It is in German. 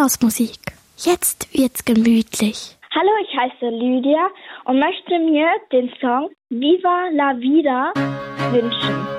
Bluesmusik. Jetzt wird's gemütlich. Hallo, ich heiße Lydia und möchte mir den Song Viva la Vida wünschen.